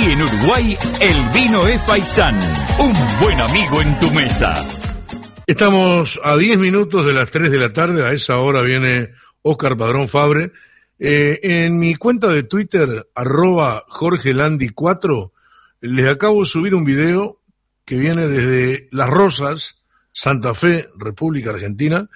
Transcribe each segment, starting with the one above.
Y en Uruguay, el vino es Paisán, un buen amigo en tu mesa. Estamos a 10 minutos de las 3 de la tarde, a esa hora viene Óscar Padrón Fabre. En mi cuenta de Twitter, @JorgeLandi4, les acabo de subir un video que viene desde Las Rosas, Santa Fe, República Argentina.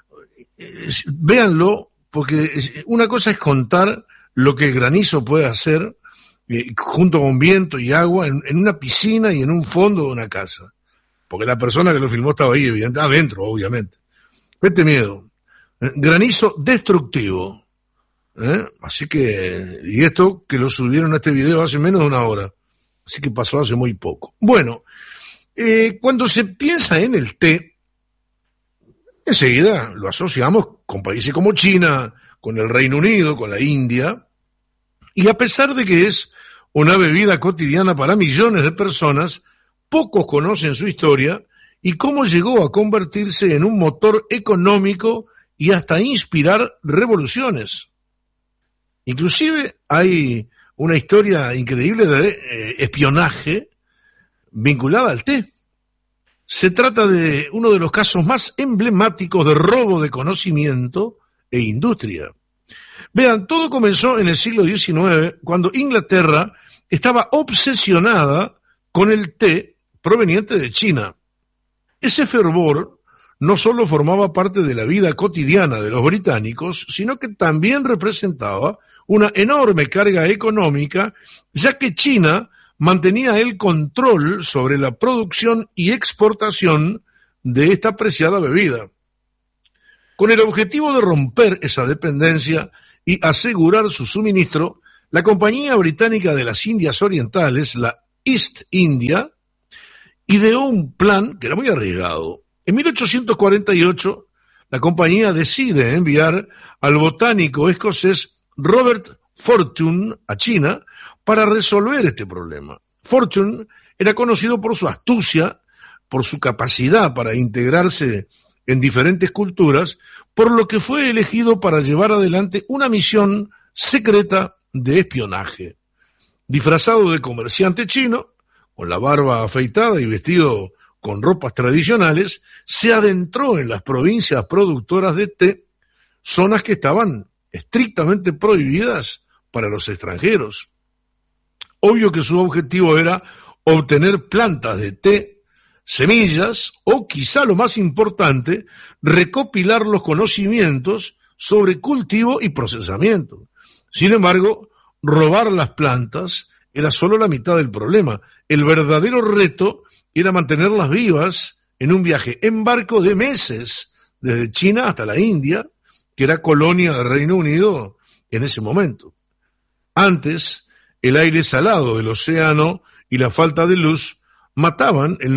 Véanlo, porque una cosa es contar lo que el granizo puede hacer junto con viento y agua en una piscina y en un fondo de una casa. Porque la persona que lo filmó estaba ahí, evidentemente, adentro, obviamente. Mete miedo. Granizo destructivo. Así que, y esto que lo subieron a este video hace menos de una hora. Así que pasó hace muy poco. Bueno, cuando se piensa en el té, enseguida lo asociamos con países como China, con el Reino Unido, con la India, y a pesar de que es una bebida cotidiana para millones de personas, pocos conocen su historia y cómo llegó a convertirse en un motor económico y hasta inspirar revoluciones. Inclusive hay una historia increíble de espionaje vinculada al té. Se trata de uno de los casos más emblemáticos de robo de conocimiento e industria. Vean, todo comenzó en el siglo XIX, cuando Inglaterra estaba obsesionada con el té proveniente de China. Ese fervor no solo formaba parte de la vida cotidiana de los británicos, sino que también representaba una enorme carga económica, ya que China mantenía el control sobre la producción y exportación de esta preciada bebida. Con el objetivo de romper esa dependencia y asegurar su suministro, la Compañía Británica de las Indias Orientales, la East India, ideó un plan que era muy arriesgado. En 1848, la compañía decide enviar al botánico escocés Robert Fortune a China para resolver este problema. Fortune era conocido por su astucia, por su capacidad para integrarse en diferentes culturas, por lo que fue elegido para llevar adelante una misión secreta de espionaje. Disfrazado de comerciante chino, con la barba afeitada y vestido con ropas tradicionales, se adentró en las provincias productoras de té, zonas que estaban estrictamente prohibidas para los extranjeros. Obvio que su objetivo era obtener plantas de té, semillas o, quizá lo más importante, recopilar los conocimientos sobre cultivo y procesamiento. Sin embargo, robar las plantas era solo la mitad del problema. El verdadero reto era mantenerlas vivas en un viaje en barco de meses, desde China hasta la India, que era colonia del Reino Unido en ese momento. Antes, el aire salado del océano y la falta de luz mataban el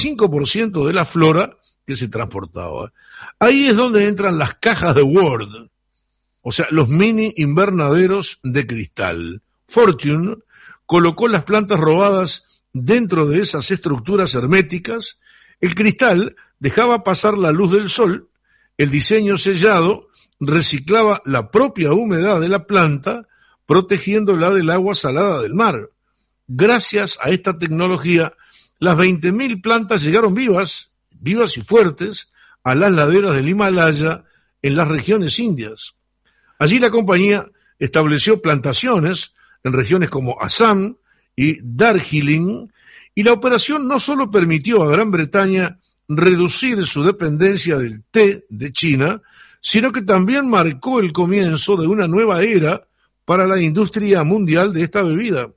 95% de la flora que se transportaba. Ahí es donde entran las cajas de Ward, o sea, los mini invernaderos de cristal. Fortune colocó las plantas robadas dentro de esas estructuras herméticas. El cristal dejaba pasar la luz del sol, el diseño sellado reciclaba la propia humedad de la planta, protegiéndola del agua salada del mar. Gracias a esta tecnología, las 20.000 plantas llegaron vivas y fuertes, a las laderas del Himalaya en las regiones indias. Allí la compañía estableció plantaciones en regiones como Assam y Darjeeling, y la operación no solo permitió a Gran Bretaña reducir su dependencia del té de China, sino que también marcó el comienzo de una nueva era para la industria mundial de esta bebida.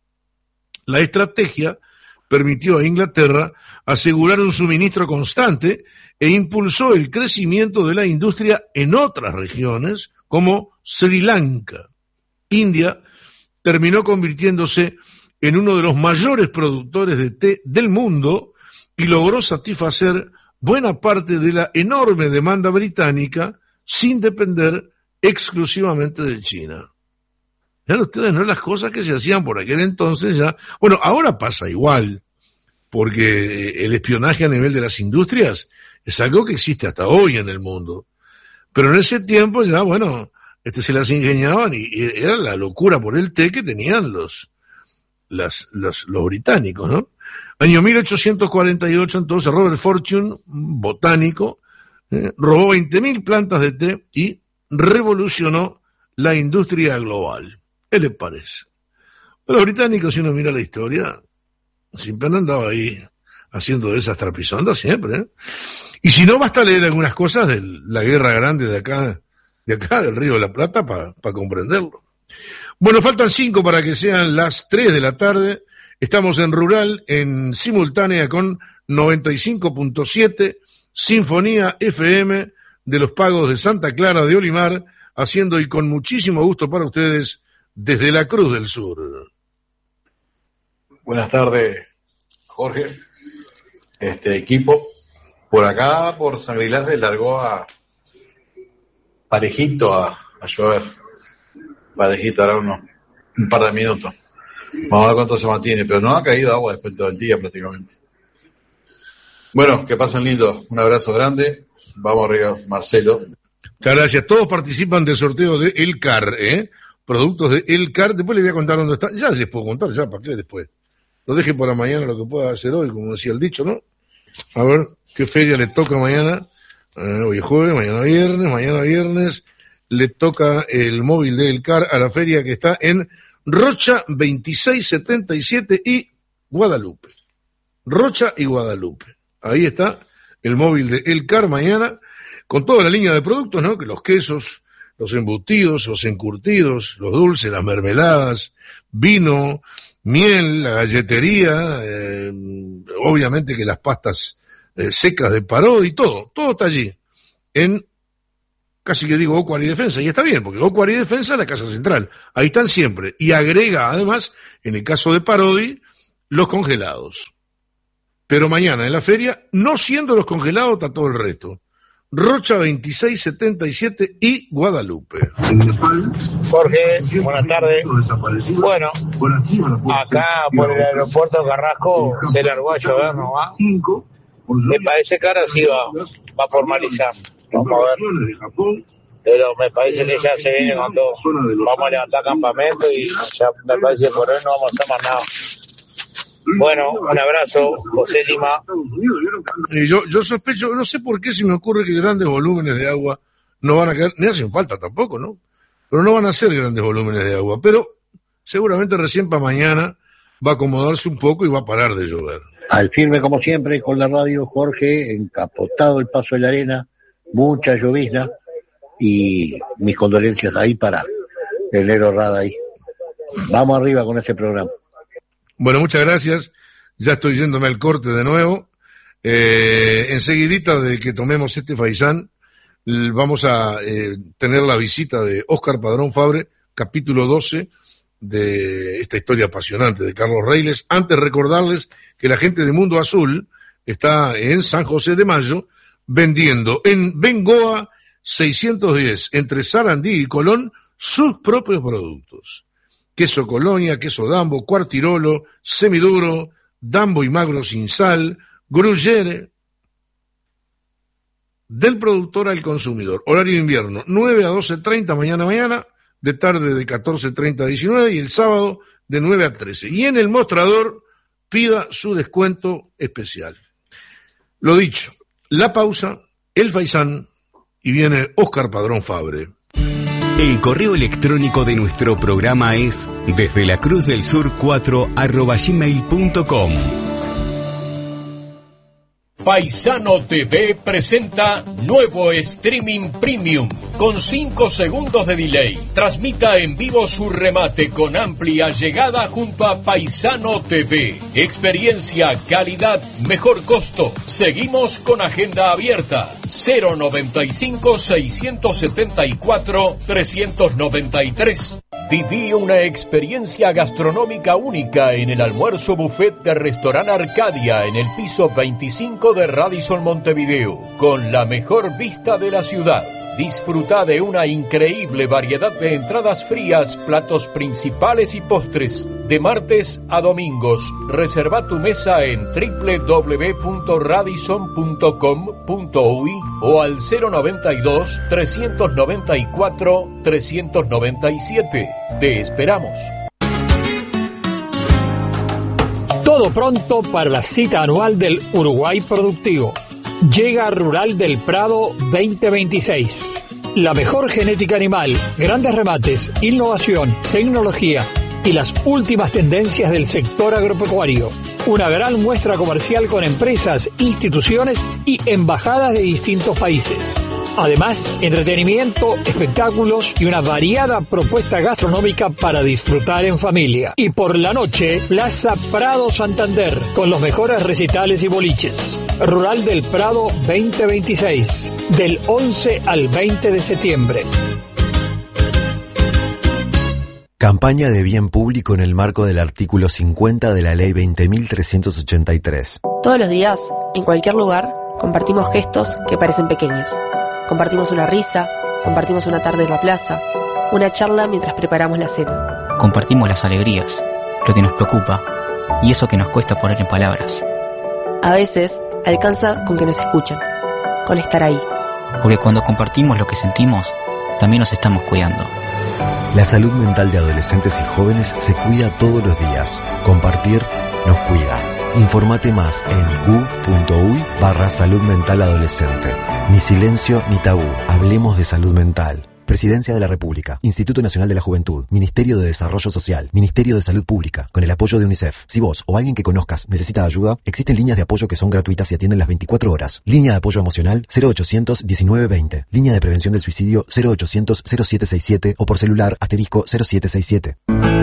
La estrategia permitió a Inglaterra asegurar un suministro constante e impulsó el crecimiento de la industria en otras regiones, como Sri Lanka. India terminó convirtiéndose en uno de los mayores productores de té del mundo y logró satisfacer buena parte de la enorme demanda británica sin depender exclusivamente de China. Vean ustedes, ¿no? Las cosas que se hacían por aquel entonces ya. Bueno, ahora pasa igual, porque el espionaje a nivel de las industrias es algo que existe hasta hoy en el mundo. Pero en ese tiempo ya, bueno, se las ingeniaban y era la locura por el té que tenían los británicos, ¿no? Año 1848, entonces, Robert Fortune, botánico, robó 20.000 plantas de té y revolucionó la industria global. ¿Qué les parece? Los británicos, si uno mira la historia, siempre han andado ahí haciendo de esas trapisondas, siempre, ¿eh? Y si no, basta leer algunas cosas de la guerra grande de acá del Río de la Plata para comprenderlo. Bueno, faltan 5 para que sean las 3 de la tarde. Estamos en Rural, en simultánea con 95.7, Sinfonía FM de los Pagos de Santa Clara de Olimar, haciendo y con muchísimo gusto para ustedes desde la Cruz del Sur. Buenas tardes, Jorge. Equipo, por acá, por San Grilá, se largó parejito a llover. Parejito, ahora un par de minutos. Vamos a ver cuánto se mantiene, pero no ha caído agua después de todo el día prácticamente. Bueno, que pasen lindo. Un abrazo grande. Vamos arriba, Marcelo. Muchas gracias. Todos participan del sorteo de El Car, productos de El Car. Después les voy a contar dónde está. Ya les puedo contar, ya, ¿para qué después? No dejen para mañana lo que pueda hacer hoy, como decía el dicho, ¿no? A ver, ¿qué feria le toca mañana? Hoy es jueves, mañana viernes. Le toca el móvil de El Car a la feria que está en Rocha 2677 y Guadalupe. Rocha y Guadalupe. Ahí está el móvil de El Car mañana, con toda la línea de productos, ¿no? Que los quesos, los embutidos, los encurtidos, los dulces, las mermeladas, vino, miel, la galletería, obviamente que las pastas secas de Parodi, todo está allí, en casi que digo Ocuar y Defensa, y está bien, porque Ocuar y Defensa es la casa central, ahí están siempre, y agrega además, en el caso de Parodi, los congelados. Pero mañana en la feria, no siendo los congelados, está todo el resto. Rocha 2677 y Guadalupe. Jorge, buenas tardes. Bueno, acá por el aeropuerto Carrasco se largó a llover, ¿no va? Me parece que ahora sí va a formalizar. Vamos a ver. Pero me parece que ya se viene con todo. Vamos a levantar campamento y ya me parece que por hoy no vamos a hacer más nada. Bueno, un abrazo, José Lima. Yo sospecho, no sé por qué se me ocurre que grandes volúmenes de agua no van a caer, ni hacen falta tampoco, ¿no? Pero no van a ser grandes volúmenes de agua, pero seguramente recién para mañana va a acomodarse un poco y va a parar de llover. Al firme como siempre con la radio, Jorge, encapotado el Paso de la Arena, mucha llovizna y mis condolencias ahí para el Nero Rada ahí. Vamos arriba con este programa. Bueno, muchas gracias. Ya estoy yéndome al corte de nuevo. Enseguidita de que tomemos este faisán, vamos a tener la visita de Óscar Padrón Fabre, capítulo 12 de esta historia apasionante de Carlos Reyles. Antes recordarles que la gente de Mundo Azul está en San José de Mayo vendiendo en Bengoa 610, entre Sarandí y Colón, sus propios productos. Queso Colonia, queso Dambo, Cuartirolo, semiduro, Dambo y magro sin sal, Gruyere, del productor al consumidor. Horario de invierno, 9 a 12:30 mañana, de tarde de 14:30 a 19 y el sábado de 9 a 13. Y en el mostrador pida su descuento especial. Lo dicho, la pausa, el faisán y viene Óscar Padrón Fabre. El correo electrónico de nuestro programa es desde la Cruz del Sur 4@gmail.com. Paisano TV presenta nuevo streaming premium con 5 segundos de delay. Transmita en vivo su remate con amplia llegada junto a Paisano TV. Experiencia, calidad, mejor costo. Seguimos con agenda abierta. 095-674-393. Viví una experiencia gastronómica única en el almuerzo buffet de Restaurant Arcadia en el piso 25 de Radisson Montevideo, con la mejor vista de la ciudad. Disfruta de una increíble variedad de entradas frías, platos principales y postres. De martes a domingos, reserva tu mesa en www.radisson.com.uy o al 092-394-397. Te esperamos. Todo pronto para la cita anual del Uruguay Productivo. Llega Rural del Prado 2026. La mejor genética animal, grandes remates, innovación, tecnología y las últimas tendencias del sector agropecuario. Una gran muestra comercial con empresas, instituciones y embajadas de distintos países. Además, entretenimiento, espectáculos y una variada propuesta gastronómica para disfrutar en familia. Y por la noche, Plaza Prado Santander, con los mejores recitales y boliches. Rural del Prado 2026, del 11 al 20 de septiembre. Campaña de bien público en el marco del artículo 50 de la Ley 20.383. Todos los días, en cualquier lugar, compartimos gestos que parecen pequeños. Compartimos una risa, compartimos una tarde en la plaza, una charla mientras preparamos la cena. Compartimos las alegrías, lo que nos preocupa y eso que nos cuesta poner en palabras. A veces, alcanza con que nos escuchen, con estar ahí. Porque cuando compartimos lo que sentimos, también nos estamos cuidando. La salud mental de adolescentes y jóvenes se cuida todos los días. Compartir nos cuida. Informate más en gu.uy/salud mental adolescente. Ni silencio ni tabú. Hablemos de salud mental. Presidencia de la República, Instituto Nacional de la Juventud, Ministerio de Desarrollo Social, Ministerio de Salud Pública, con el apoyo de UNICEF. Si vos o alguien que conozcas necesita ayuda, existen líneas de apoyo que son gratuitas y atienden las 24 horas. Línea de apoyo emocional 0800 1920. Línea de prevención del suicidio 0800 0767 o por celular * 0767.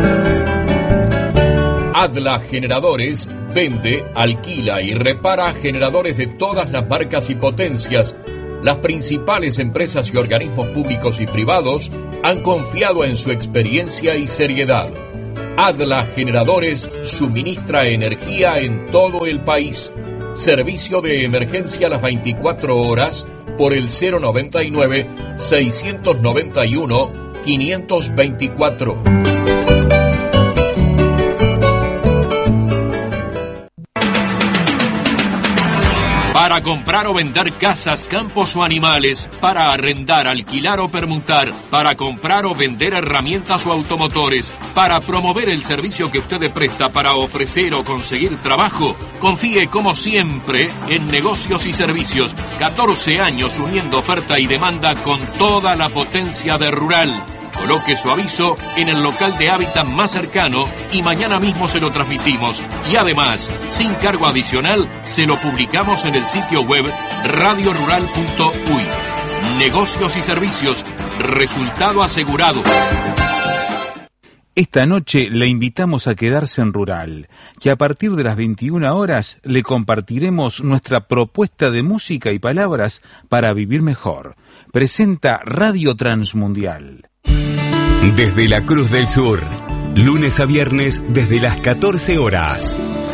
Adla Generadores vende, alquila y repara generadores de todas las marcas y potencias. Las principales empresas y organismos públicos y privados han confiado en su experiencia y seriedad. Adla Generadores suministra energía en todo el país. Servicio de emergencia a las 24 horas por el 099-691-524. Para comprar o vender casas, campos o animales, para arrendar, alquilar o permutar, para comprar o vender herramientas o automotores, para promover el servicio que usted presta para ofrecer o conseguir trabajo, confíe como siempre en Negocios y Servicios. 14 años uniendo oferta y demanda con toda la potencia de Rural. Coloque su aviso en el local de hábitat más cercano y mañana mismo se lo transmitimos. Y además, sin cargo adicional, se lo publicamos en el sitio web radiorural.uy. Negocios y Servicios. Resultado asegurado. Esta noche le invitamos a quedarse en Rural, que a partir de las 21 horas le compartiremos nuestra propuesta de música y palabras para vivir mejor. Presenta Radio Transmundial. Desde la Cruz del Sur, lunes a viernes desde las 14 horas.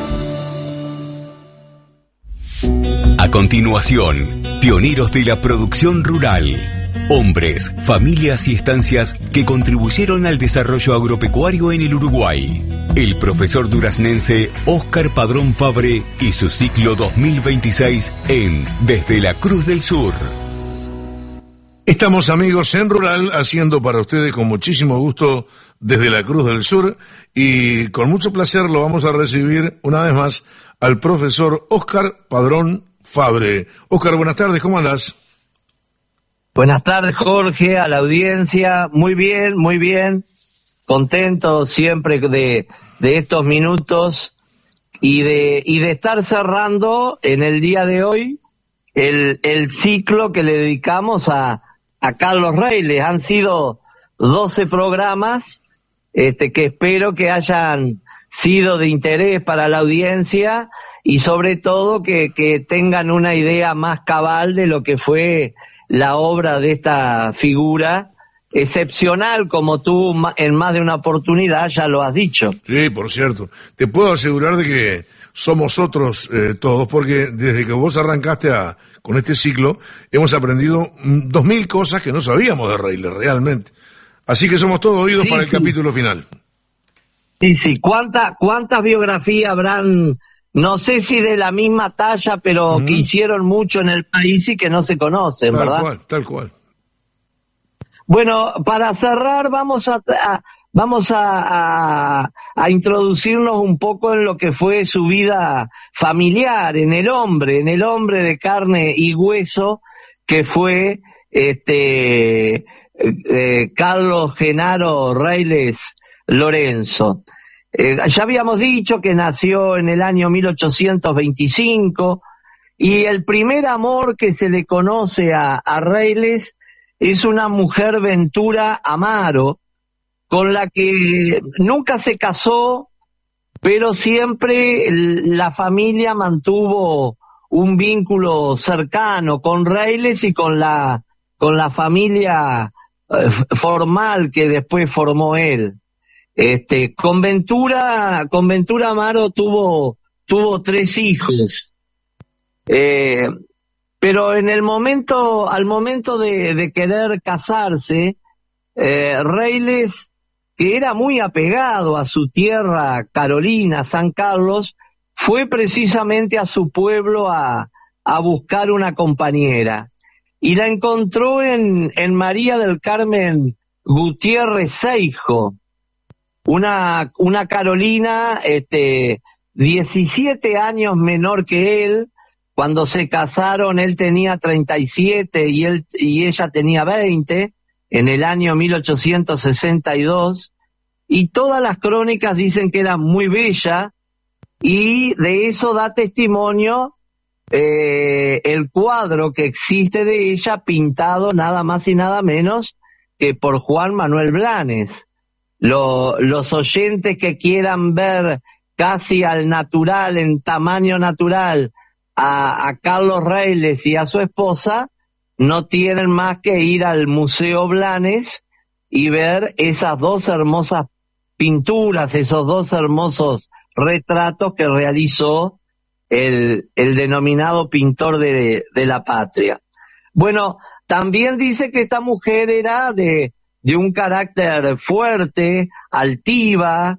A continuación, pioneros de la producción rural. Hombres, familias y estancias que contribuyeron al desarrollo agropecuario en el Uruguay. El profesor duraznense Óscar Padrón Fabre y su ciclo 2026 en Desde la Cruz del Sur. Estamos, amigos, en Rural, haciendo para ustedes con muchísimo gusto desde la Cruz del Sur, y con mucho placer lo vamos a recibir una vez más al profesor Óscar Padrón Fabre. Óscar, buenas tardes, ¿cómo andás? Buenas tardes, Jorge, a la audiencia. Muy bien, contento siempre de estos minutos y de estar cerrando en el día de hoy el ciclo que le dedicamos a Carlos Reiles. Han sido 12 programas que espero que hayan sido de interés para la audiencia y sobre todo que tengan una idea más cabal de lo que fue la obra de esta figura excepcional, como tú en más de una oportunidad ya lo has dicho. Sí, por cierto. Te puedo asegurar de que somos otros todos, porque desde que vos arrancaste con este ciclo, hemos aprendido 2000 cosas que no sabíamos de Reiles, realmente. Así que somos todos oídos para el capítulo final. Sí. ¿Cuántas biografías habrán, no sé si de la misma talla, pero que hicieron mucho en el país y que no se conocen, ¿verdad? Tal cual. Bueno, para cerrar vamos vamos a introducirnos un poco en lo que fue su vida familiar, en el hombre de carne y hueso que fue Carlos Genaro Reyles Lorenzo. Ya habíamos dicho que nació en el año 1825 y el primer amor que se le conoce a Reyles es una mujer, Ventura Amaro, con la que nunca se casó, pero siempre la familia mantuvo un vínculo cercano con Reyles y con la familia formal que después formó él. Con Ventura Amaro tuvo 3 hijos. Pero al momento de querer casarse, Reyles, que era muy apegado a su tierra Carolina, San Carlos, fue precisamente a su pueblo a buscar una compañera. Y la encontró en María del Carmen Gutiérrez Seijo, una Carolina 17 años menor que él. Cuando se casaron él tenía 37 y ella tenía 20 en el año 1862, y todas las crónicas dicen que era muy bella, y de eso da testimonio el cuadro que existe de ella, pintado nada más y nada menos que por Juan Manuel Blanes. Los oyentes que quieran ver casi al natural, en tamaño natural, a Carlos Reyles y a su esposa, no tienen más que ir al Museo Blanes y ver esas 2 hermosas pinturas, esos 2 hermosos retratos que realizó el denominado pintor de la patria. Bueno, también dice que esta mujer era de un carácter fuerte, altiva,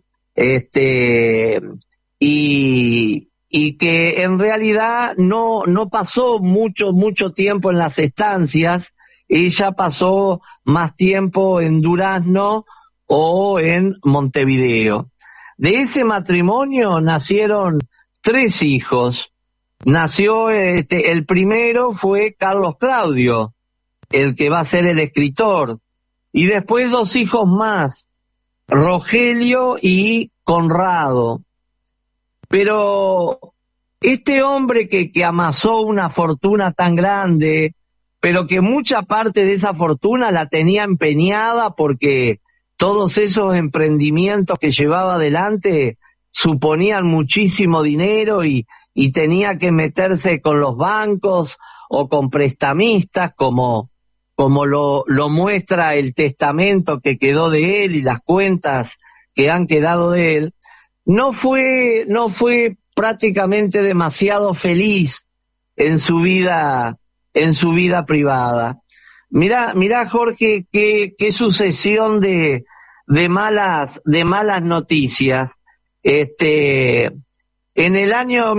y que en realidad no pasó mucho tiempo en las estancias. Ella pasó más tiempo en Durazno o en Montevideo. De ese matrimonio nacieron 3 hijos. Nació el primero fue Carlos Claudio, el que va a ser el escritor, y después 2 hijos más, Rogelio y Conrado. Pero este hombre que amasó una fortuna tan grande, pero que mucha parte de esa fortuna la tenía empeñada porque todos esos emprendimientos que llevaba adelante suponían muchísimo dinero y tenía que meterse con los bancos o con prestamistas, como lo muestra el testamento que quedó de él y las cuentas que han quedado de él. No fue prácticamente demasiado feliz en su vida privada. Mirá Jorge, qué sucesión de malas noticias. En el año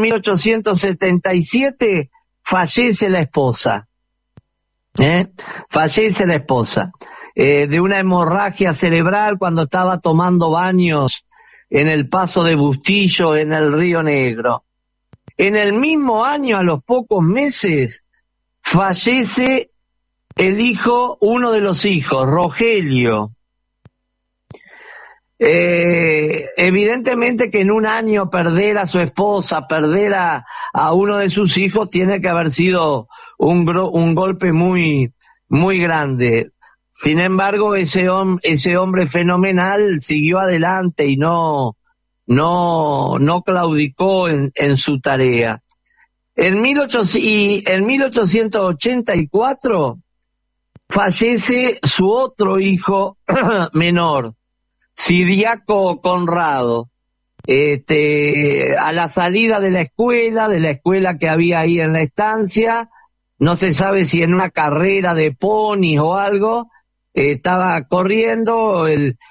1877 fallece la esposa. Fallece la esposa de una hemorragia cerebral cuando estaba tomando baños en el Paso de Bustillo, en el Río Negro. En el mismo año, a los pocos meses, fallece uno de los hijos, Rogelio. Evidentemente que en un año perder a su esposa, perder a uno de sus hijos, tiene que haber sido un golpe muy, muy grande. Sin embargo, ese hombre fenomenal siguió adelante y no claudicó en su tarea. En 1884 fallece su otro hijo menor, Siriaco Conrado. A la salida de la escuela que había ahí en la estancia, no se sabe si en una carrera de ponis o algo, estaba corriendo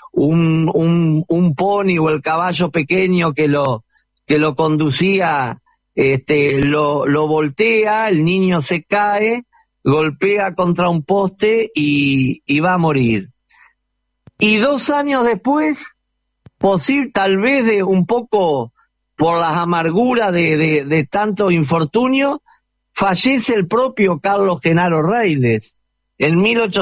un pony o el caballo pequeño que lo conducía, lo voltea, el niño se cae, golpea contra un poste y va a morir. y 2 años después, tal vez de un poco por las amarguras de tanto infortunio, fallece el propio Carlos Genaro Reilly en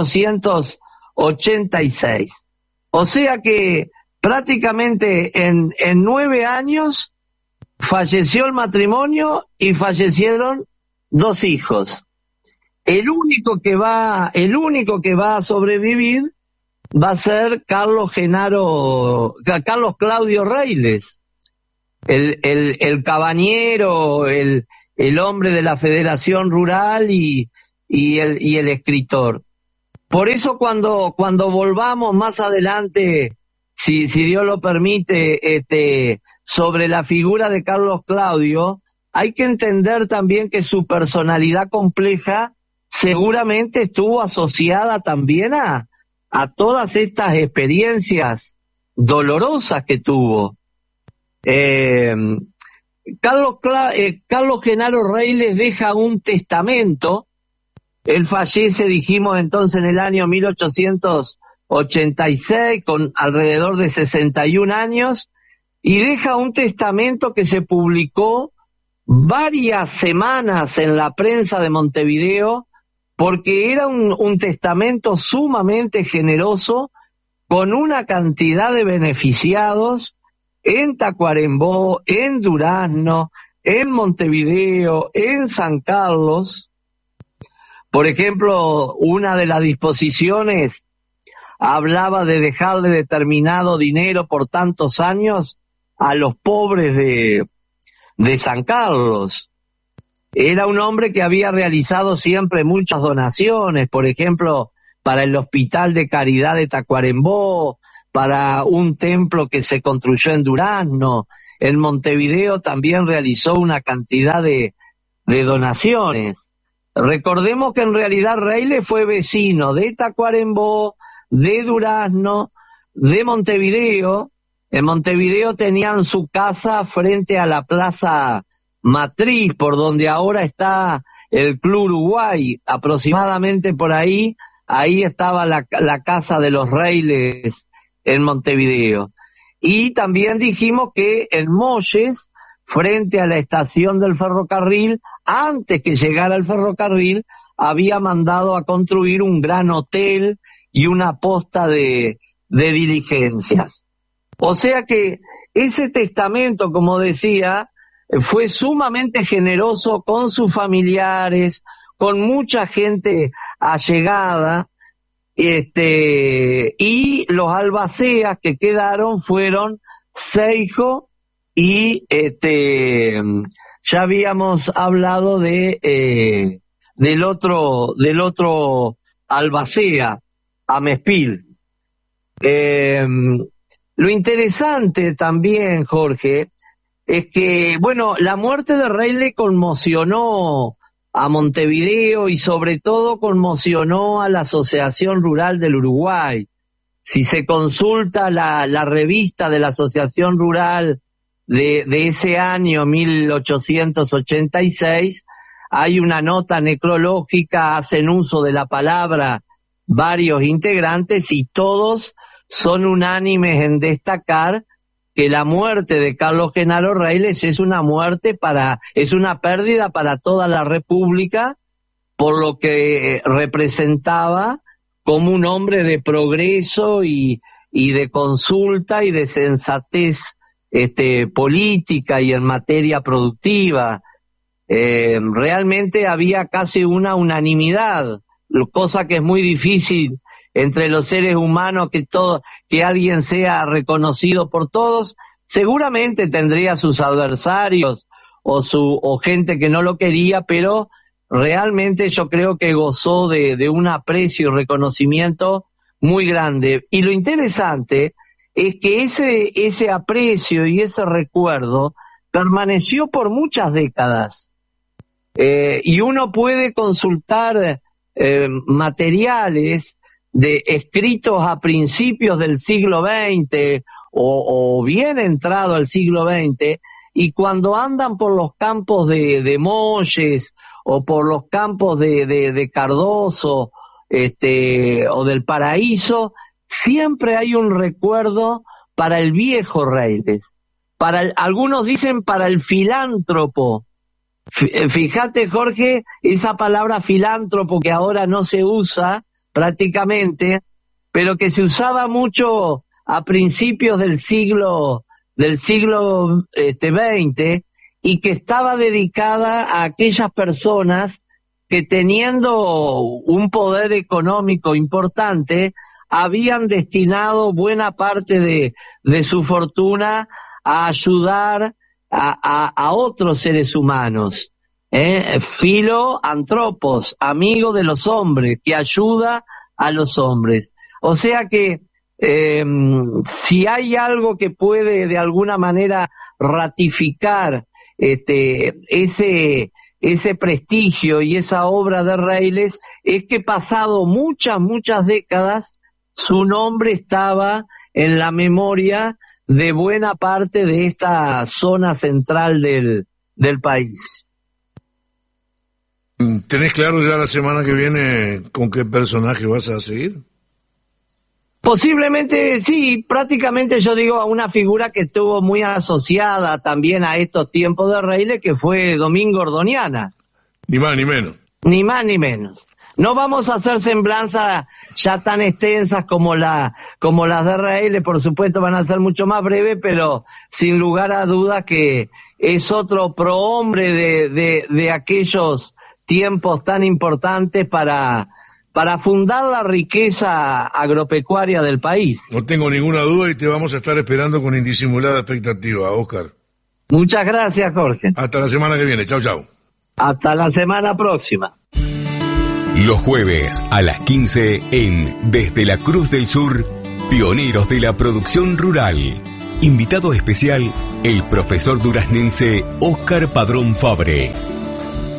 1886. O sea que prácticamente en 9 años falleció el matrimonio y fallecieron 2 hijos. El único que va a sobrevivir va a ser Carlos Claudio Reilly, el cabañero, el hombre de la Federación Rural y el escritor. Por eso cuando volvamos más adelante, si Dios lo permite, sobre la figura de Carlos Claudio, hay que entender también que su personalidad compleja seguramente estuvo asociada también a todas estas experiencias dolorosas que tuvo. Carlos Genaro Reilly deja un testamento. Él fallece, dijimos entonces, en el año 1886, con alrededor de 61 años, y deja un testamento que se publicó varias semanas en la prensa de Montevideo, porque era un testamento sumamente generoso, con una cantidad de beneficiados en Tacuarembó, en Durazno, en Montevideo, en San Carlos. Por ejemplo, una de las disposiciones hablaba de dejarle determinado dinero por tantos años a los pobres de San Carlos. Era un hombre que había realizado siempre muchas donaciones, por ejemplo, para el Hospital de Caridad de Tacuarembó, para un templo que se construyó en Durazno. En Montevideo también realizó una cantidad de donaciones. Recordemos que en realidad Reilly fue vecino de Tacuarembó, de Durazno, de Montevideo. En Montevideo tenían su casa frente a la Plaza Matriz, por donde ahora está el Club Uruguay, aproximadamente por ahí estaba la casa de los Reilly en Montevideo. Y también dijimos que en Molles, frente a la estación del ferrocarril, antes que llegara el ferrocarril, había mandado a construir un gran hotel y una posta de diligencias. O sea que ese testamento, como decía, fue sumamente generoso con sus familiares, con mucha gente allegada, y los albaceas que quedaron fueron Seijo y ya habíamos hablado del otro albacea, Amespil. Lo interesante también, Jorge, es que, bueno, la muerte de Reilly conmocionó a Montevideo y sobre todo conmocionó a la Asociación Rural del Uruguay. Si se consulta la revista de la Asociación Rural de ese año, 1886, hay una nota necrológica, hacen uso de la palabra varios integrantes y todos son unánimes en destacar que la muerte de Carlos Genaro Reilly es una pérdida para toda la República, por lo que representaba como un hombre de progreso y de consulta y de sensatez política y en materia productiva. Realmente había casi una unanimidad, cosa que es muy difícil entre los seres humanos, que alguien sea reconocido por todos. Seguramente tendría sus adversarios o gente que no lo quería, pero realmente yo creo que gozó de un aprecio y reconocimiento muy grande. Y lo interesante es que ese aprecio y ese recuerdo permaneció por muchas décadas. Y uno puede consultar materiales escritos a principios del siglo XX o bien entrado al siglo XX, y cuando andan por los campos de Molles o por los campos de Cardoso o del Paraíso, siempre hay un recuerdo para el viejo Reyles. Algunos dicen para el filántropo. Fíjate, Jorge, esa palabra filántropo que ahora no se usa prácticamente, pero que se usaba mucho a principios del siglo XX, y que estaba dedicada a aquellas personas que, teniendo un poder económico importante, habían destinado buena parte de su fortuna a ayudar a otros seres humanos. Filoantropos, amigo de los hombres, que ayuda a los hombres. O sea que si hay algo que puede de alguna manera ratificar ese prestigio y esa obra de Reyles, es que pasado muchas décadas, su nombre estaba en la memoria de buena parte de esta zona central del país. ¿Tenés claro ya la semana que viene con qué personaje vas a seguir? Posiblemente sí, prácticamente yo digo a una figura que estuvo muy asociada también a estos tiempos de Reyles, que fue Domingo Ordoniana. Ni más ni menos. Ni más ni menos. No vamos a hacer semblanzas ya tan extensas como las de Reyles, por supuesto van a ser mucho más breves, pero sin lugar a dudas que es otro prohombre de aquellos tiempos tan importantes para fundar la riqueza agropecuaria del país. No tengo ninguna duda y te vamos a estar esperando con indisimulada expectativa, Óscar. Muchas gracias, Jorge. Hasta la semana que viene. Chau, chau. Hasta la semana próxima. Los jueves a las 15 en Desde la Cruz del Sur, pioneros de la producción rural. Invitado especial, el profesor duraznense Óscar Padrón Fabre.